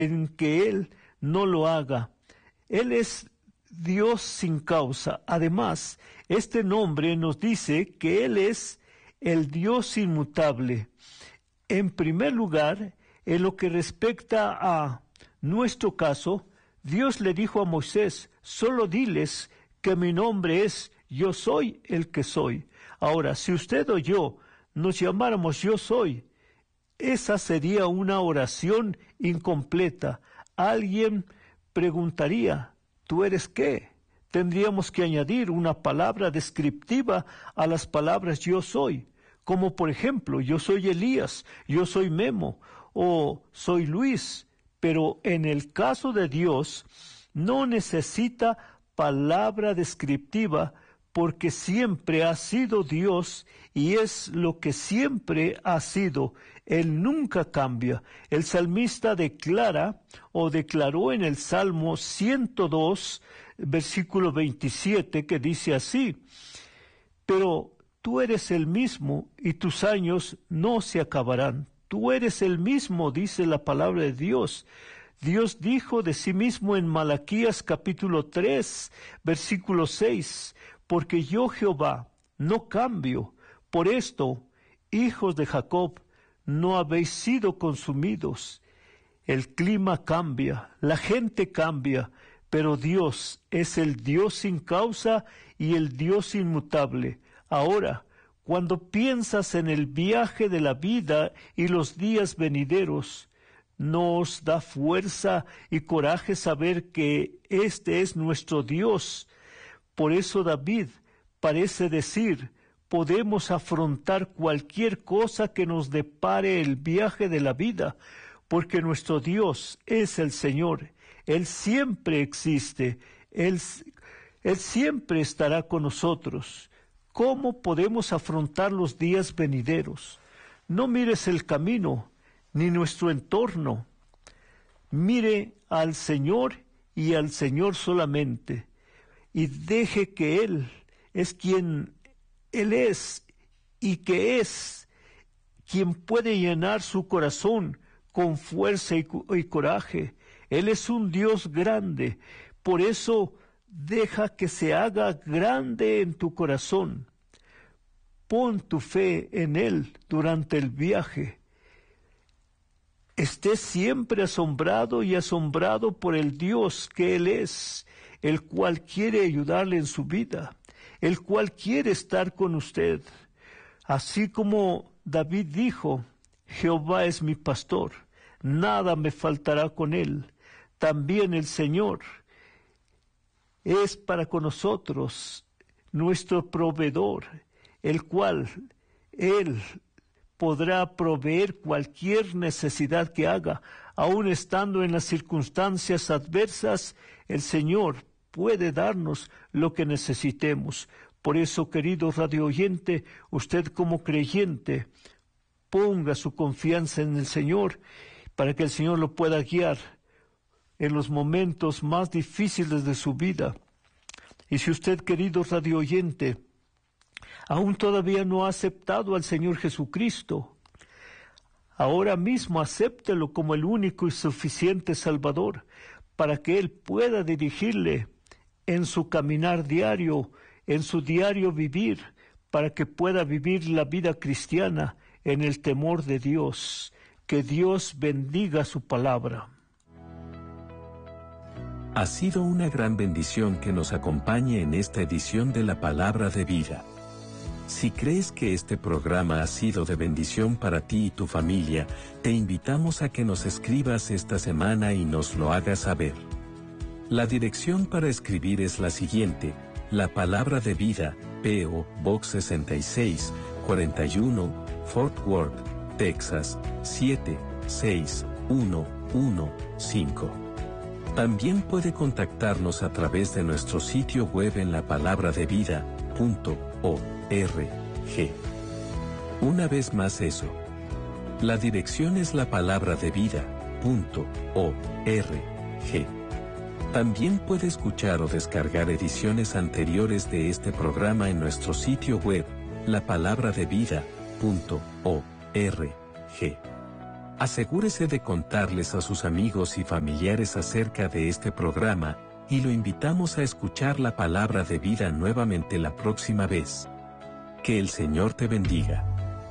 en que Él no lo haga. Él es Dios sin causa. Además, este nombre nos dice que Él es el Dios inmutable. En primer lugar, en lo que respecta a nuestro caso, Dios le dijo a Moisés: solo diles que mi nombre es Yo soy el que soy. Ahora, si usted o yo nos llamáramos Yo soy, esa sería una oración incompleta. Alguien preguntaría: ¿tú eres qué? Tendríamos que añadir una palabra descriptiva a las palabras Yo soy, como por ejemplo, yo soy Elías, yo soy Memo, o soy Luis. Pero en el caso de Dios, no necesita palabra descriptiva, porque siempre ha sido Dios y es lo que siempre ha sido. Él nunca cambia. El salmista declaró en el Salmo 102, versículo 27, que dice así: pero tú eres el mismo y tus años no se acabarán. Tú eres el mismo, dice la palabra de Dios. Dios dijo de sí mismo en Malaquías capítulo 3, versículo 6, porque yo Jehová no cambio. Por esto, hijos de Jacob, no habéis sido consumidos. El clima cambia, la gente cambia, pero Dios es el Dios sin causa y el Dios inmutable. Ahora, cuando piensas en el viaje de la vida y los días venideros, ¿no os da fuerza y coraje saber que este es nuestro Dios? Por eso David parece decir: podemos afrontar cualquier cosa que nos depare el viaje de la vida, porque nuestro Dios es el Señor. Él siempre existe, Él siempre estará con nosotros. ¿Cómo podemos afrontar los días venideros? No mires el camino, ni nuestro entorno. Mire al Señor y al Señor solamente, y deje que Él es quien Él es, y que es quien puede llenar su corazón con fuerza y coraje. Él es un Dios grande, por eso deja que se haga grande en tu corazón. Pon tu fe en Él durante el viaje. Esté siempre asombrado por el Dios que Él es, el cual quiere ayudarle en su vida, el cual quiere estar con usted. Así como David dijo: Jehová es mi pastor, nada me faltará con Él. También el Señor es para con nosotros nuestro proveedor, el cual Él podrá proveer cualquier necesidad que haga. Aun estando en las circunstancias adversas, el Señor puede darnos lo que necesitemos. Por eso, querido radio oyente, usted como creyente, ponga su confianza en el Señor, para que el Señor lo pueda guiar en los momentos más difíciles de su vida. Y si usted, querido radio oyente, aún todavía no ha aceptado al Señor Jesucristo, ahora mismo acéptelo como el único y suficiente Salvador, para que Él pueda dirigirle en su caminar diario, en su diario vivir, para que pueda vivir la vida cristiana en el temor de Dios. Que Dios bendiga su palabra. Ha sido una gran bendición que nos acompañe en esta edición de la Palabra de Vida. Si crees que este programa ha sido de bendición para ti y tu familia, te invitamos a que nos escribas esta semana y nos lo hagas saber. La dirección para escribir es la siguiente: La Palabra de Vida, P.O. Box 66, 41, Fort Worth, Texas, 76115. También puede contactarnos a través de nuestro sitio web en lapalabradevida.org. Una vez más eso. La dirección es lapalabradevida.org. También puede escuchar o descargar ediciones anteriores de este programa en nuestro sitio web, lapalabradevida.org. Asegúrese de contarles a sus amigos y familiares acerca de este programa, y lo invitamos a escuchar la palabra de vida nuevamente la próxima vez. Que el Señor te bendiga.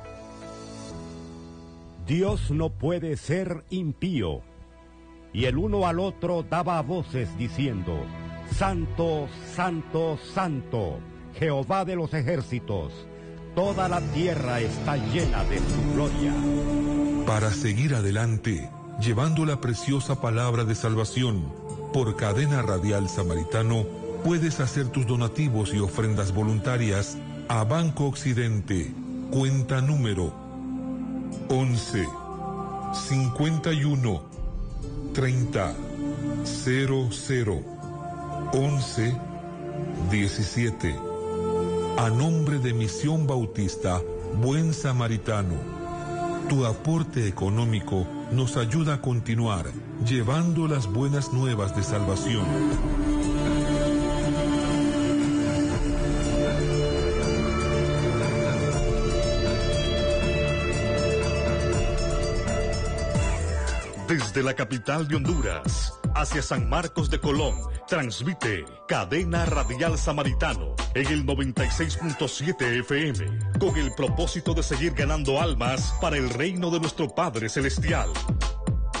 Dios no puede ser impío. Y el uno al otro daba voces diciendo: Santo, Santo, Santo, Jehová de los ejércitos, toda la tierra está llena de su gloria. Para seguir adelante, llevando la preciosa palabra de salvación, por Cadena Radial Samaritano, puedes hacer tus donativos y ofrendas voluntarias a Banco Occidente, cuenta número 11 51 30 00 11 17. A nombre de Misión Bautista Buen Samaritano, tu aporte económico nos ayuda a continuar llevando las buenas nuevas de salvación. Desde la capital de Honduras, hacia San Marcos de Colón, transmite Cadena Radial Samaritano en el 96.7 FM, con el propósito de seguir ganando almas para el reino de nuestro Padre Celestial.